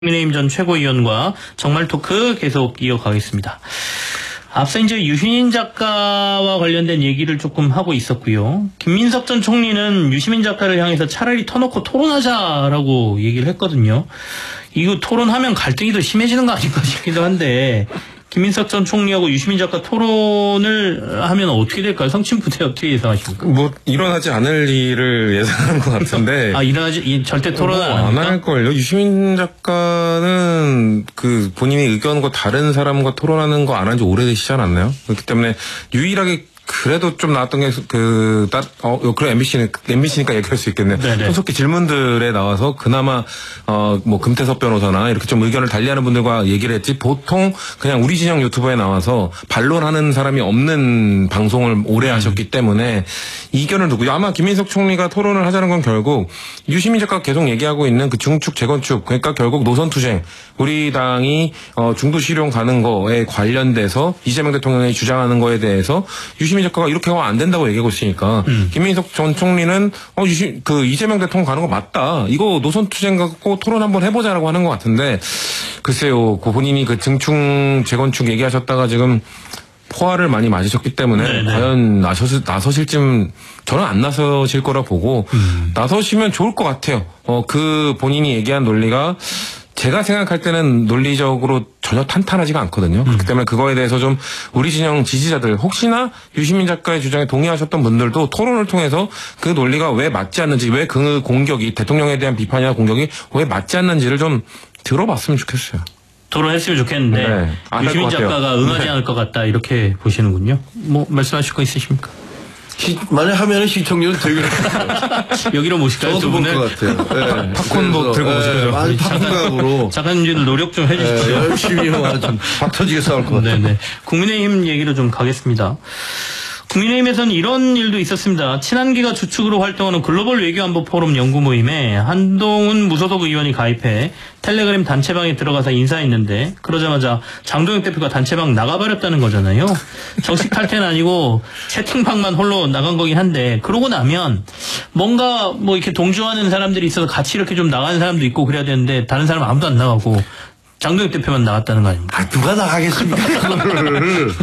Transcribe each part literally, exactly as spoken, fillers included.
국민의힘 전 최고위원과 정말 토크 계속 이어가겠습니다. 앞서 이제 유시민 작가와 관련된 얘기를 조금 하고 있었고요. 김민석 전 총리는 유시민 작가를 향해서 차라리 터놓고 토론하자라고 얘기를 했거든요. 이거 토론하면 갈등이 더 심해지는 거 아닌가 싶기도 한데, 김민석 전 총리하고 유시민 작가 토론을 하면 어떻게 될까요? 성친부대 어떻게 예상하십니까? 뭐 일어나지 않을 일을 예상하는 것 같은데. 아, 일어나지 절대 토론 안 안 할 걸요. 유시민 작가는 그 본인의 의견과 다른 사람과 토론하는 거 안 한 지 오래되시지 않았나요? 그렇기 때문에 유일하게 그래도 좀 나왔던 게, 그, 따, 어, 그래, 엠비씨는, 엠비씨니까 얘기할 수 있겠네요. 손석희 질문들에 나와서 그나마, 어, 뭐, 금태섭 변호사나 이렇게 좀 의견을 달리하는 분들과 얘기를 했지, 보통 그냥 우리 진영 유튜버에 나와서 반론하는 사람이 없는 방송을 오래 음. 하셨기 때문에 이견을 두고, 아마 김민석 총리가 토론을 하자는 건 결국 유시민 작가가 계속 얘기하고 있는 그 중축, 재건축, 그러니까 결국 노선투쟁, 우리 당이, 어, 중도 실용 가는 거에 관련돼서 이재명 대통령이 주장하는 거에 대해서 유시민 작가가 이렇게 하면 안 된다고 얘기하고 있으니까 음. 김민석 전 총리는 어 유시 그 이재명 대통령 가는 거 맞다. 이거 노선 투쟁 갖고 토론 한번 해보자라고 하는 것 같은데 글쎄요. 그 본인이 그 증축 재건축 얘기하셨다가 지금 포화를 많이 맞으셨기 때문에 네네. 과연 나서실 나서실쯤 저는 안 나서실 거라 보고 음. 나서시면 좋을 것 같아요. 어 그 본인이 얘기한 논리가 제가 생각할 때는 논리적으로 전혀 탄탄하지가 않거든요. 그렇기 때문에 그거에 대해서 좀 우리 진영 지지자들 혹시나 유시민 작가의 주장에 동의하셨던 분들도 토론을 통해서 그 논리가 왜 맞지 않는지, 왜 그 공격이 대통령에 대한 비판이나 공격이 왜 맞지 않는지를 좀 들어봤으면 좋겠어요. 토론했으면 좋겠는데 네, 유시민 작가가 응하지 네. 않을 것 같다 이렇게 보시는군요. 뭐 말씀하실 거 있으십니까? 시, 만약 하면은 시청률은 되게 여기로 모실까요? 저도 볼 것 같아요. 네. 팝콘도 들고 오시죠. 아니 팝콘각으로 작가님들 노력 좀 해주십시오. 네, 열심히 좀 박터지게 싸울 것 같아요. 네네. 국민의힘 얘기로 좀 가겠습니다. 국민의힘에서는 이런 일도 있었습니다. 친한계가 주축으로 활동하는 글로벌 외교안보 포럼 연구 모임에 한동훈 무소속 의원이 가입해 텔레그램 단체방에 들어가서 인사했는데 그러자마자 장동혁 대표가 단체방 나가버렸다는 거잖아요. 정식 탈퇴는 아니고 채팅방만 홀로 나간 거긴 한데 그러고 나면 뭔가 뭐 이렇게 동조하는 사람들이 있어서 같이 이렇게 좀 나가는 사람도 있고 그래야 되는데 다른 사람 아무도 안 나가고 장동혁 대표만 나갔다는 거 아닙니까? 아, 누가 나가겠습니까? 그거를.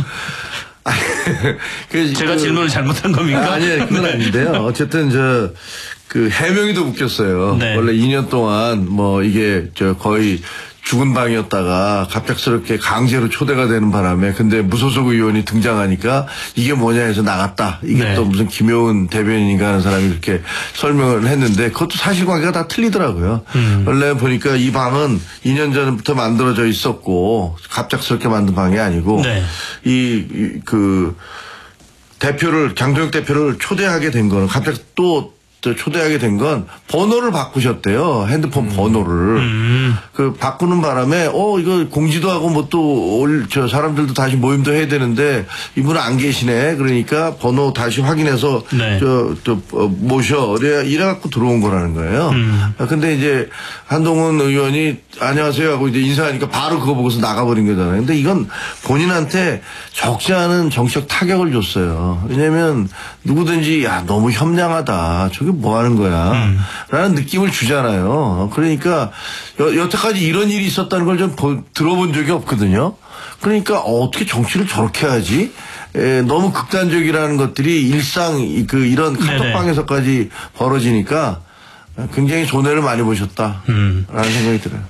그, 제가 그, 질문을 잘못한 겁니까? 아니, 그건 네. 아닌데요. 어쨌든 저, 그 해명이도 웃겼어요. 네. 원래 이 년 동안 뭐 이게 저 거의 죽은 방이었다가 갑작스럽게 강제로 초대가 되는 바람에 근데 무소속 의원이 등장하니까 이게 뭐냐 해서 나갔다. 이게 네. 또 무슨 김효은 대변인인가 하는 사람이 그렇게 설명을 했는데 그것도 사실관계가 다 틀리더라고요. 음. 원래 보니까 이 방은 이 년 전부터 만들어져 있었고 갑작스럽게 만든 방이 아니고 네. 이, 이 그 대표를 장동혁 대표를 초대하게 된 거는 갑자기 또 초대하게 된 건 번호를 바꾸셨대요. 핸드폰 음. 번호를. 음. 그 바꾸는 바람에 어 이거 공지도 하고 뭐 또 올 저 사람들도 다시 모임도 해야 되는데 이분은 안 계시네. 그러니까 번호 다시 확인해서 네. 저 또 어, 모셔 이래 이래 갖고 들어온 거라는 거예요. 음. 근데 이제 한동훈 의원이 안녕하세요 하고 이제 인사하니까 바로 그거 보고서 나가버린 거잖아요. 근데 이건 본인한테 적지 않은 정치적 타격을 줬어요. 왜냐면 누구든지 야 너무 협량하다. 저게 뭐 하는 거야. 음. 라는 느낌을 주잖아요. 그러니까 여, 여태까지 이런 일이 있었다는 걸 좀 들어본 적이 없거든요. 그러니까 어, 어떻게 정치를 저렇게 하지? 에, 너무 극단적이라는 것들이 일상 그 이런 카톡방에서까지 벌어지니까 굉장히 손해를 많이 보셨다라는 음. 생각이 들어요.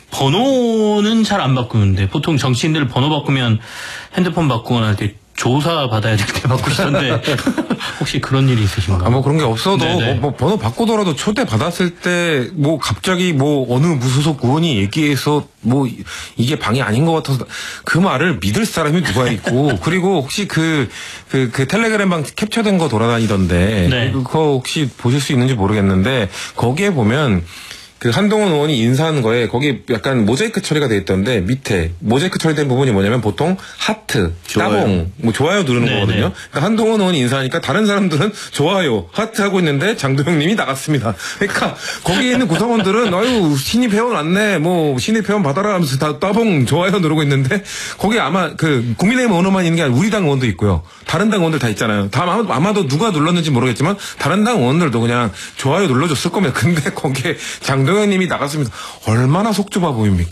번호는 잘 안 바꾸는데 보통 정치인들 번호 바꾸면 핸드폰 바꾸거나 할 때 조사 받아야 될 때 바꾸시던데 혹시 그런 일이 있으신가요? 아, 뭐 그런 게 없어도 뭐, 뭐 번호 바꾸더라도 초대 받았을 때 뭐 갑자기 뭐 어느 무소속 의원이 얘기해서 뭐 이게 방이 아닌 것 같아서 그 말을 믿을 사람이 누가 있고 그리고 혹시 그 그 그 텔레그램방 캡처된 거 돌아다니던데 네. 그거 혹시 보실 수 있는지 모르겠는데 거기에 보면 그 한동훈 의원이 인사한 거에 거기 약간 모자이크 처리가 돼 있던데 밑에 모자이크 처리된 부분이 뭐냐면 보통 하트, 좋아요. 따봉, 뭐 좋아요 누르는 네네. 거거든요. 그러니까 한동훈 의원이 인사하니까 다른 사람들은 좋아요, 하트 하고 있는데 장도영님이 나갔습니다. 그러니까 거기에 있는 구성원들은 아유 신입 회원 왔네, 뭐 신입 회원 받아라 하면서 다 따봉, 좋아요 누르고 있는데 거기 아마 그 국민의힘 의원만 있는 게 아니라 우리 당 의원도 있고요. 다른 당 의원들 다 있잖아요. 다 아마도, 아마도 누가 눌렀는지 모르겠지만 다른 당 의원들도 그냥 좋아요 눌러줬을 겁니다. 근데 거기에 장도영 김성현님이 나갔으면 얼마나 속 좁아 보입니까?